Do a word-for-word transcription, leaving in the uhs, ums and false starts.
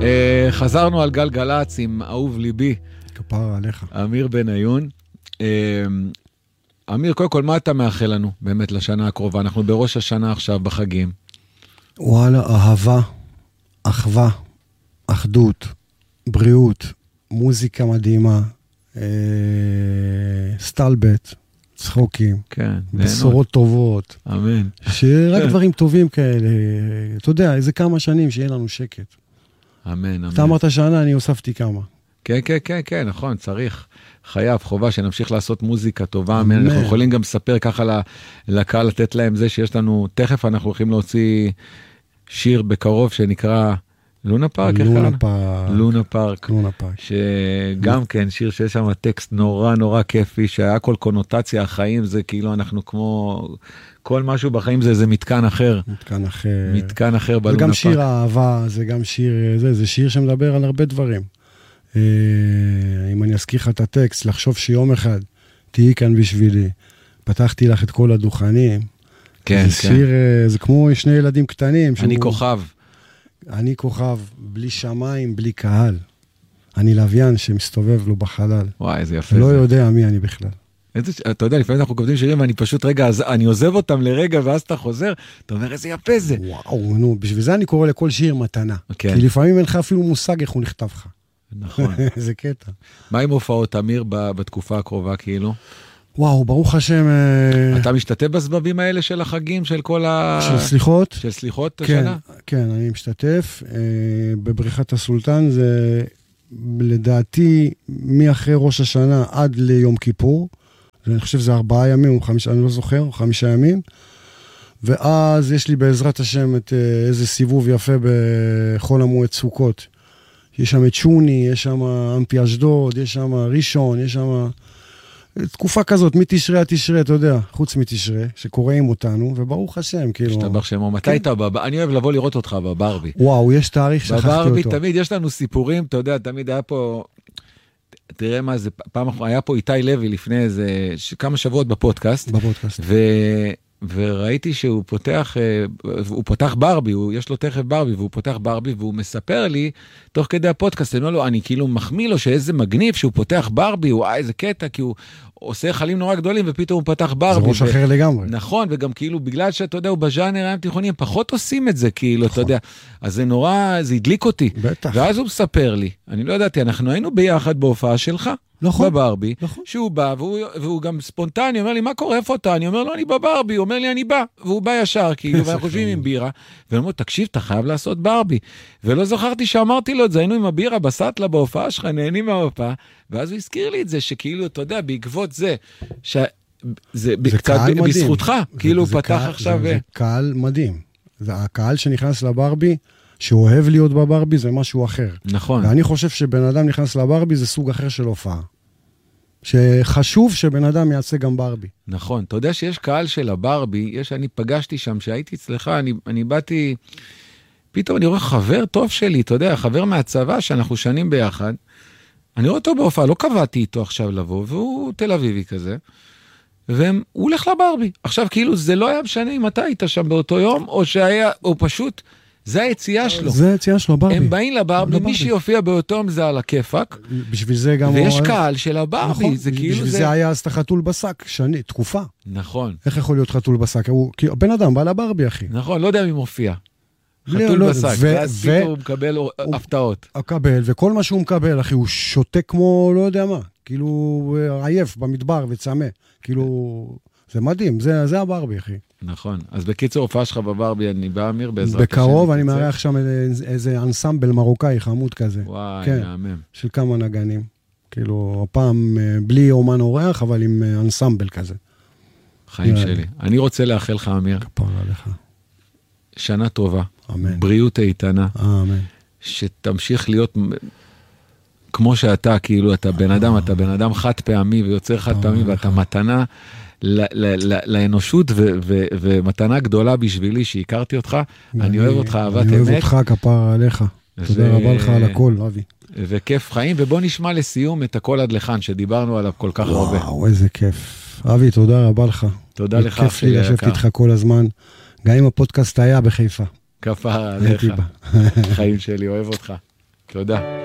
חזרנו על גלגלץ עם אהוב ליבי. כפרה עליך. אמיר בניון. אמיר, קודם כל, מה אתה מאחל לנו באמת לשנה הקרובה? אנחנו בראש השנה עכשיו בחגים. וואלה, אהבה, אחווה, אחדות, בריאות, מוזיקה מדהימה, אה, סטלבט, צחוקים, כן, בשורות טובות. אמן. שרק דברים טובים כאלה. אתה יודע, איזה כמה שנים שיהיה לנו שקט. אמן, אמן. אתה אמרת שנה, אני הוספתי כמה. כן, כן, כן, כן, נכון, צריך. חייב, חובה שנמשיך לעשות מוזיקה טובה. אמן. אנחנו יכולים גם לספר ככה לקהל, לתת להם זה שיש לנו, תכף אנחנו הולכים להוציא שיר בקרוב שנקרא לונה פארק. לונה פארק. לונה פארק. לונה פארק. שגם כן שיר שיש שם טקסט נורא נורא כיפי, שהיה כל קונוטציה, החיים זה כאילו אנחנו כמו, כל משהו בחיים זה איזה מתקן אחר. מתקן אחר. מתקן אחר בלונה פארק. זה גם שיר האהבה, זה גם שיר, זה, זה שיר שמדבר על הרבה דברים. אם אני אזכיר לך את הטקסט, לחשוב שיום אחד תהי כאן בשבילי, פתחתי לך את כל הדוכנים. כן, זה שיר, זה כמו שני ילדים קטנים. אני כוכב. אני כוכב, בלי שמיים, בלי קהל. אני לוויין שמסתובב לו בחלל. וואי, איזה יפה. לא יודע מי אני בכלל. אתה יודע, לפעמים אנחנו כותבים שירים, ואני פשוט רגע, אני עוזב אותם לרגע, ואז אתה חוזר, אתה אומר, איזה יפה זה. וואו, נו, בשביל זה אני קורא לכל שיר מתנה. כי לפעמים אין לך אפילו מושג איך הוא נכתב לך. נכון. זה קטע. מה עם הופעות, אמיר, בתקופה הקרובה, כאילו? וואו, ברוך השם. אתה משתתף בסבבים האלה של החגים, של כל ה... של סליחות? של סליחות השנה? כן, אני משתתף. בבריכת הסולטן זה, לדעתי, מאחרי ראש השנה עד ליום כיפור. אני חושב שזה ארבעה ימים, או חמישה, אני לא זוכר, או חמישה ימים. ואז יש לי בעזרת השם את איזה סיבוב יפה בכל המועד סוכות. יש שם את שוני, יש שם אמפי אשדוד, יש שם ראשון, יש שם תקופה כזאת, מתשרה עד תשרה, אתה יודע, חוץ מתשרה, שקוראים אותנו, וברוך השם, כאילו... שתבח שמו, מתי הייתה בברבי? אני אוהב לבוא לראות אותך בברבי. וואו, יש תאריך שכחתי אותו. בברבי תמיד יש לנו סיפורים, אתה יודע, תמיד היה פה... תראה מה זה, פעם היה פה איתי לוי לפני איזה כמה שבועות בפודקאסט. בפודקאסט. ו... וראיתי שהוא פותח, הוא פותח ברבי, הוא, יש לו תכף ברבי, והוא פותח ברבי, והוא מספר לי, תוך כדי הפודקאסט, אני, לא, אני כאילו מחמיא לו שאיזה מגניב שהוא פותח ברבי, הוא אה, איזה קטע, כי הוא עושה חלים נורא גדולים, ופתאום הוא פתח ברבי. זה ראש ו... אחר לגמרי. נכון, וגם כאילו, בגלל שאתה יודע, הוא בז'אנר הים תיכוני, הם פחות עושים את זה, כאילו, נכון. אתה יודע, אז זה נורא, זה הדליק אותי. בטח. ואז הוא מספר לי, אני לא ידעתי, אנחנו היינו ביחד בהופעה שלך, נכון, בברבי, נכון. שהוא בא, והוא, והוא גם ספונטני, אומר לי, מה קורה, איפה אתה? אני אומר לו, אני בברבי, הוא אומר לי, אני בא, והוא בא ישר, כאילו, ואנחנו חושבים עם בירה, ואני אומר, תקשיב, אתה חייב לעשות ברבי, ולא זכרתי שאמרתי לו את זה, היינו עם הבירה בסטלה בהופעה שלך, נהנים מההופעה, ואז הוא הזכיר לי את זה, שכאילו, אתה יודע, בעקבות זה, שזה קצת בזכותך, כאילו, הוא פתח עכשיו... זה קהל מדהים, זה הקהל שנכנס לברבי, שאוהב להיות בברבי, זה משהו אחר. נכון. ואני חושב שבן אדם נכנס לברבי, זה סוג אחר של הופעה. שחשוב שבן אדם יעשה גם ברבי. נכון. אתה יודע שיש קהל של הברבי, יש, אני פגשתי שם, שהייתי אצלך, אני, אני באתי, פתאום אני רואה חבר טוב שלי, אתה יודע, חבר מהצבא, שאנחנו שנים ביחד, אני רואה אותו בהופעה, לא קבעתי איתו עכשיו לבוא, והוא תל אביבי כזה, והוא הולך לברבי. עכשיו, כאילו, זה לא היה משנה אם אתה היית שם באותו יום, או שהיה, או פשוט... זה היציאה שלו. זה היציאה שלו, ברבי. הם באים לברבי, מי שיופיע באותו יום זה על הכיפק. בשביל זה גם... ויש קהל של הברבי. נכון, זה כאילו בשביל זה... זה היה אז את החתול בשק, שני, תקופה. נכון. איך יכול להיות חתול בשק? כי הבן אדם בא לברבי, אחי. נכון, לא יודע מי מופיע. לא, חתול לא, בשק. ו- ואז ו- פתאום הוא מקבל הוא- הפתעות. הקבל, וכל מה שהוא מקבל, אחי, הוא שותה כמו, לא יודע מה. כאילו, עייף במדבר וצמא. כאילו, זה מדהים, זה, זה הברבי, אחי. נכון. אז בקיצור, הופעה שלך בברבי, אני בא אמיר בעזרת השם. בקרוב אני מארח שם איזה אנסמבל מרוקאי חמוד כזה. וואי, כן, מהמם. של כמה נגנים. כאילו, הפעם בלי אומן אורח, אבל עם אנסמבל כזה. חיים יאללה. שלי. אני רוצה לאחל לך, אמיר, כפרה עליך. שנה טובה. אמן. בריאות איתנה. אמן. שתמשיך להיות כמו שאתה, כאילו, אתה בן אדם, אתה בן אדם חד פעמי ויוצר חד פעמי, ואתה מתנה ל- ל- ל- לאנושות ו- ו- ומתנה גדולה בשבילי שהכרתי אותך. אני אוהב אותך, אהבת אמת. אני אוהב אותך, כפרה עליך. תודה רבה לך על הכל, אבי. וכיף חיים, ובוא נשמע לסיום את הכל עד לכאן, שדיברנו עליו כל כך הרבה. וואו, איזה כיף. אבי, תודה רבה לך. תודה לך, כיף אחי לי לשבת איתך כל הזמן. גם אם הפודקאסט היה בחיפה. כפרה עליך. חיים שלי, אוהב אותך. תודה.